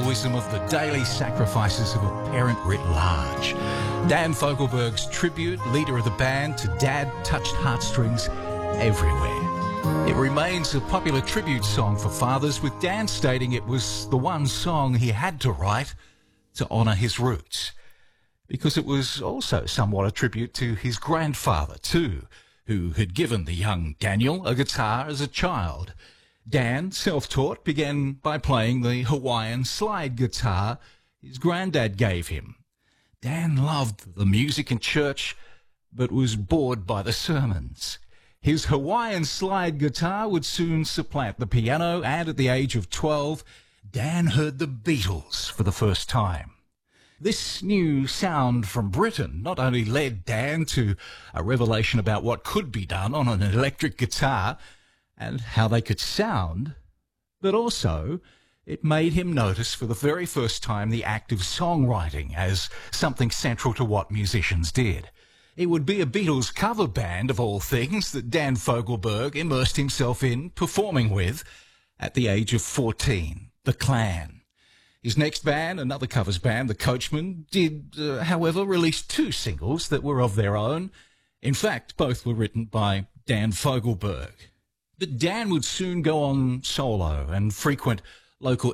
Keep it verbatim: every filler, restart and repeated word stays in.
heroism of the daily sacrifices of a parent writ large. Dan Fogelberg's tribute, leader of the band, to Dad touched heartstrings everywhere. It remains a popular tribute song for fathers, with Dan stating it was the one song he had to write to honour his roots, because it was also somewhat a tribute to his grandfather too, who had given the young Daniel a guitar as a child. Dan, self-taught, began by playing the Hawaiian slide guitar his granddad gave him. Dan loved the music in church, but was bored by the sermons. His Hawaiian slide guitar would soon supplant the piano, and at the age of twelve, Dan heard the Beatles for the first time. This new sound from Britain not only led Dan to a revelation about what could be done on an electric guitar and how they could sound, but also it made him notice for the very first time the act of songwriting as something central to what musicians did. It would be a Beatles cover band, of all things, that Dan Fogelberg immersed himself in, performing with, at the age of fourteen, The Clan. His next band, another covers band, The Coachmen, did, uh, however, release two singles that were of their own. In fact, both were written by Dan Fogelberg. But Dan would soon go on solo and frequent local